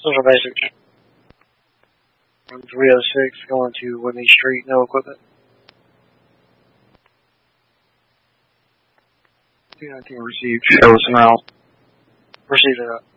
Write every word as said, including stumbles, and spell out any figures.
Social Basic. From three oh six going to Whitney Street, no equipment. two nineteen received, show us an out. Received it up.